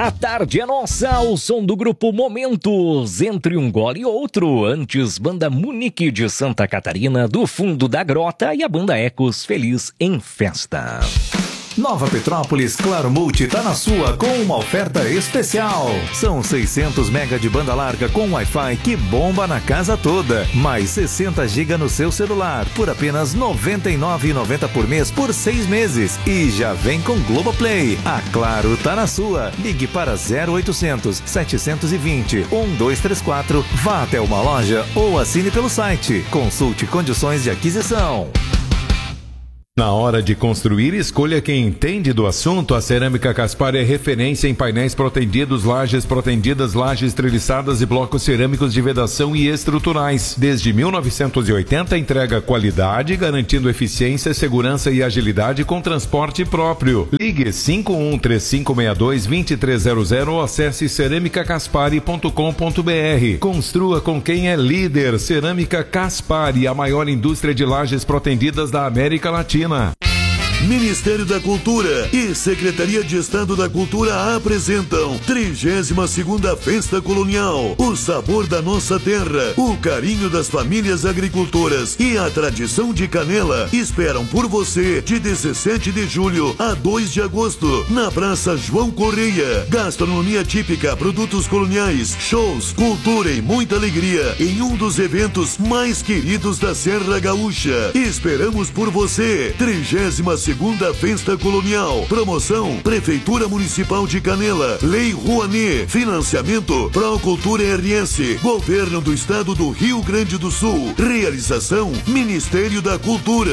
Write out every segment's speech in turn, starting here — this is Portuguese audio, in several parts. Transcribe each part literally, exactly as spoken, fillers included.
A tarde é nossa, o som do grupo Momentos, entre um gole e outro. Antes, banda Munique de Santa Catarina, do fundo da grota, e a banda Ecos, Feliz em Festa. Nova Petrópolis Claro Multi tá na sua com uma oferta especial. São seiscentos mega de banda larga com Wi-Fi que bomba na casa toda. Mais sessenta gigas no seu celular por apenas noventa e nove reais e noventa centavos por mês por seis meses. E já vem com Globoplay. A Claro tá na sua. Ligue para zero oitocentos, setecentos e vinte, doze trinta e quatro. Vá até uma loja ou assine pelo site. Consulte condições de aquisição. Na hora de construir, escolha quem entende do assunto. A Cerâmica Caspar é referência em painéis protendidos, lajes protendidas, lajes treliçadas e blocos cerâmicos de vedação e estruturais. Desde mil novecentos e oitenta, entrega qualidade, garantindo eficiência, segurança e agilidade com transporte próprio. Ligue cinco um três cinco seis dois, dois três zero zero ou acesse cerâmica caspari ponto com ponto br. Construa com quem é líder. Cerâmica Caspari, a maior indústria de lajes protendidas da América Latina. Ministério da Cultura e Secretaria de Estado da Cultura apresentam trigésima segunda Festa Colonial. O sabor da nossa terra, o carinho das famílias agricultoras e a tradição de Canela esperam por você de dezessete de julho a dois de agosto na Praça João Correia. Gastronomia típica, produtos coloniais, shows, cultura e muita alegria em um dos eventos mais queridos da Serra Gaúcha. Esperamos por você. trigésima segunda Festa Colonial. Promoção Prefeitura Municipal de Canela, Lei Rouanet, financiamento Procultura R S, Governo do Estado do Rio Grande do Sul. Realização Ministério da Cultura.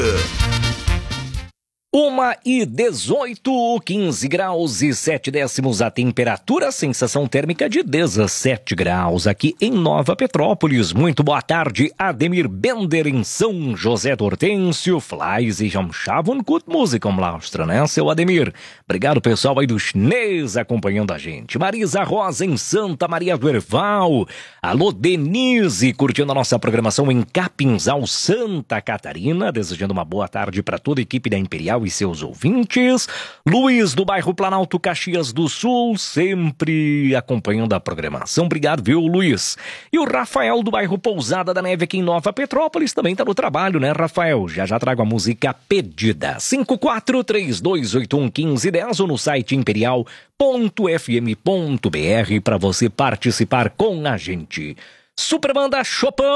Uma e dezoito, quinze graus e sete décimos a temperatura, sensação térmica de dezessete graus aqui em Nova Petrópolis. Muito boa tarde, Ademir Bender em São José do Hortêncio, Flies e Jamshavon Kut Música Mlaustra, né, seu Ademir? Obrigado, pessoal aí do Chinês acompanhando a gente. Marisa Rosa em Santa Maria do Herval. Alô, Denise, curtindo a nossa programação em Capinzal, Santa Catarina, desejando uma boa tarde para toda a equipe da Imperial e seus ouvintes. Luiz do bairro Planalto, Caxias do Sul, sempre acompanhando a programação. Obrigado, viu, Luiz? E o Rafael do bairro Pousada da Neve aqui em Nova Petrópolis também tá no trabalho, né, Rafael? Já já trago a música pedida. cinco quatro três dois oito um um cinco um zero ou no site imperial ponto f m ponto b r para você participar com a gente. Superbanda Chopin.